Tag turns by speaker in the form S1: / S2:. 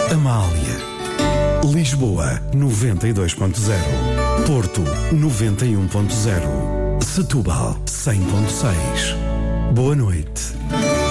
S1: Amália. Lisboa 92.0. Porto 91.0. Setúbal 100.6. Boa noite.